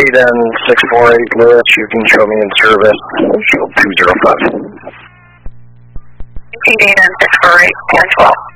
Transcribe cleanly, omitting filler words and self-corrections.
data in 648 Lewis, you can show me in service, show 205. Data in 648 1012.